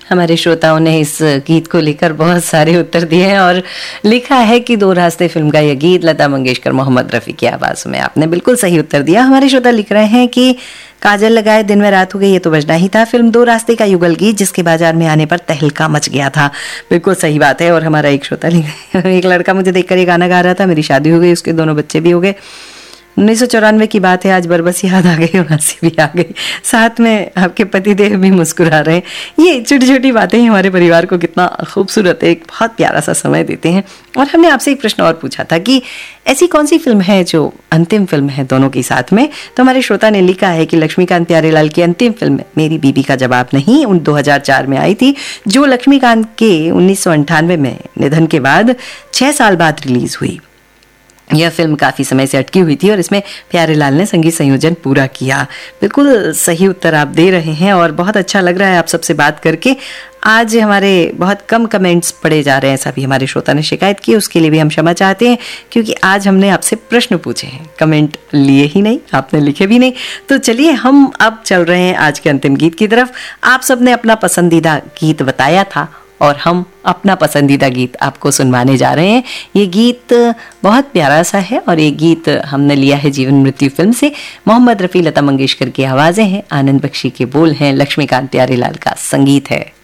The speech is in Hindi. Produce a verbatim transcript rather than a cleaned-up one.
हमारे श्रोताओं ने इस गीत को लेकर बहुत सारे उत्तर दिए हैं और लिखा है कि दो रास्ते फिल्म का यह गीत लता मंगेशकर मोहम्मद रफ़ी की आवाज़ में। आपने बिल्कुल सही उत्तर दिया। हमारे श्रोता लिख रहे हैं कि काजल लगाए दिन में रात हो गई, ये तो बजना ही था। फिल्म दो रास्ते का युगल गीत जिसके बाजार में आने पर तहलका मच गया था। बिल्कुल सही बात है। और हमारा एक श्रोता लिख रहे हैं, एक लड़का मुझे देखकर ये गाना गा रहा था, मेरी शादी हो गई, उसके दोनों बच्चे भी हो गए, उन्नीस सौ चौरानवे की बात है, आज बरबस याद आ गई और हंसी भी आ गई, साथ में आपके पतिदेव भी मुस्कुरा रहे हैं। ये छोटी छोटी बातें ही हमारे परिवार को कितना खूबसूरत एक बहुत प्यारा सा समय देते हैं। और हमने आपसे एक प्रश्न और पूछा था कि ऐसी कौन सी फिल्म है जो अंतिम फिल्म है दोनों के साथ में। तो हमारे श्रोता ने लिखा है कि लक्ष्मीकांत प्यारेलाल की अंतिम फिल्म मेरी बीबी का जवाब नहीं उन दो हज़ार चार में आई थी, जो लक्ष्मीकांत के उन्नीस सौ अंठानवे में निधन के बाद छः साल बाद रिलीज हुई। यह फिल्म काफ़ी समय से अटकी हुई थी और इसमें प्यारेलाल ने संगीत संयोजन पूरा किया। बिल्कुल सही उत्तर आप दे रहे हैं और बहुत अच्छा लग रहा है आप सबसे बात करके। आज हमारे बहुत कम कमेंट्स पढ़े जा रहे हैं, ऐसा भी हमारे श्रोता ने शिकायत की, उसके लिए भी हम क्षमा चाहते हैं क्योंकि आज हमने आपसे प्रश्न पूछे हैं, कमेंट लिए ही नहीं, आपने लिखे भी नहीं। तो चलिए हम अब चल रहे हैं आज के अंतिम गीत की तरफ। आप सबने अपना पसंदीदा गीत बताया था और हम अपना पसंदीदा गीत आपको सुनवाने जा रहे हैं। ये गीत बहुत प्यारा सा है और ये गीत हमने लिया है जीवन मृत्यु फिल्म से। मोहम्मद रफ़ी, लता मंगेशकर की आवाज़ें हैं, आनंद बख्शी के बोल हैं, लक्ष्मीकांत प्यारेलाल का संगीत है।